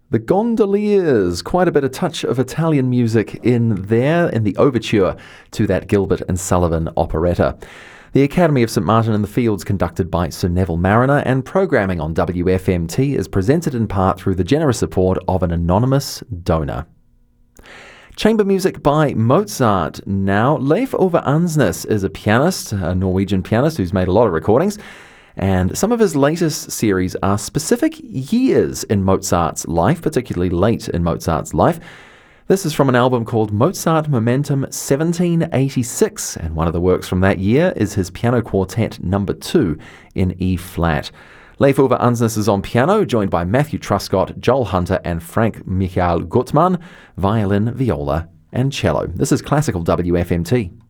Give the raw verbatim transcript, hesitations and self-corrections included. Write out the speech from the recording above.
The Gondoliers, quite a bit of touch of Italian music in there, in the overture to that Gilbert and Sullivan operetta. The Academy of St Martin in the Fields, conducted by Sir Neville Marriner, and programming on W F M T is presented in part through the generous support of an anonymous donor. Chamber music by Mozart now. Leif Ove Andsnes is a pianist, a Norwegian pianist who's made a lot of recordings. And some of his latest series are specific years in Mozart's life, particularly late in Mozart's life. This is from an album called Mozart Momentum seventeen eighty-six, and one of the works from that year is his Piano Quartet number two in E-flat. Leif Ove Andsnes is on piano, joined by Matthew Truscott, Joel Hunter and Frank Michael Gutmann, violin, viola and cello. This is Classical W F M T.